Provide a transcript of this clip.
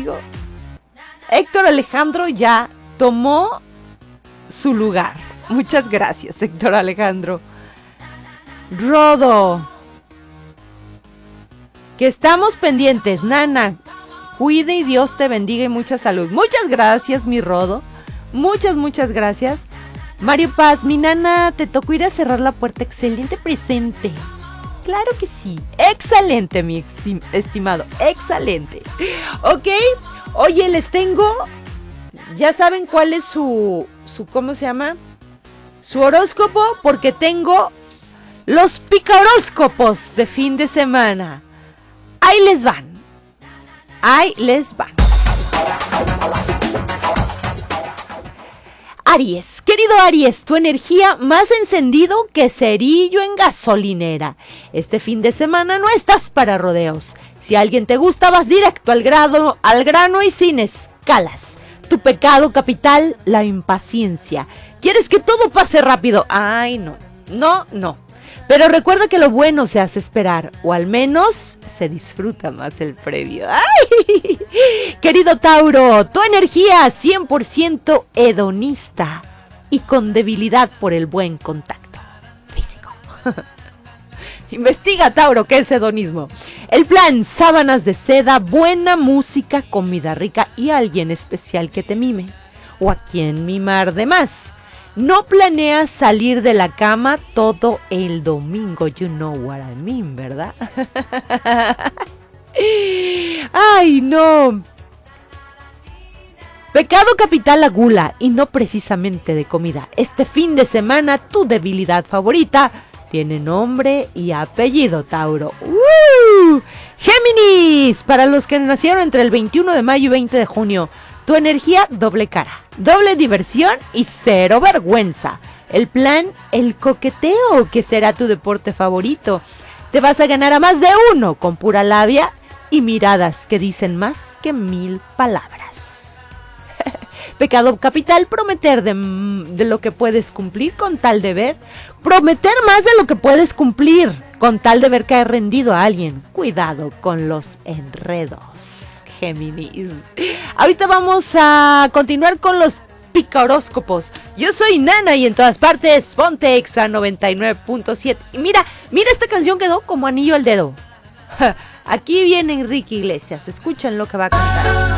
digo, Héctor Alejandro ya tomó su lugar. Muchas gracias, Héctor Alejandro. Rodo, que estamos pendientes, Nana. Cuide y Dios te bendiga y mucha salud. Muchas gracias, mi Rodo. Muchas gracias. Mario Paz, mi Nana, te tocó ir a cerrar la puerta. Excelente presente. Claro que sí. Excelente, mi estimado. Excelente. Ok. Oye, les tengo... Ya saben cuál es su ¿cómo se llama? Su horóscopo, porque tengo los picahoróscopos de fin de semana. Ahí les van. Aries, querido Aries, tu energía más encendido que cerillo en gasolinera. Este fin de semana no estás para rodeos. Si alguien te gusta, vas directo al grano y sin escalas. Tu pecado capital, la impaciencia. ¿Quieres que todo pase rápido? Ay, no. Pero recuerda que lo bueno se hace esperar, o al menos se disfruta más el previo. ¡Ay! Querido Tauro, tu energía 100% hedonista y con debilidad por el buen contacto físico. Investiga, Tauro, ¿qué es hedonismo? El plan, sábanas de seda, buena música, comida rica y alguien especial que te mime. O a quien mimar de más. No planeas salir de la cama todo el domingo. You know what I mean, ¿verdad? ¡Ay, no! Pecado capital, la gula, y no precisamente de comida. Este fin de semana, tu debilidad favorita tiene nombre y apellido, Tauro. Géminis, para los que nacieron entre el 21 de mayo y 20 de junio. Tu energía, doble cara, doble diversión y cero vergüenza. El plan, el coqueteo, que será tu deporte favorito. Te vas a ganar a más de uno con pura labia y miradas que dicen más que 1000 palabras. Pecado capital, prometer de lo que puedes cumplir con tal de ver. Prometer más de lo que puedes cumplir con tal de ver que has rendido a alguien. Cuidado con los enredos, Géminis. Ahorita vamos a continuar con los picahoróscopos. Yo soy Nana y en todas partes ponte Exa 99.7. Y mira esta canción quedó como anillo al dedo. Aquí viene Enrique Iglesias. Escuchen lo que va a cantar.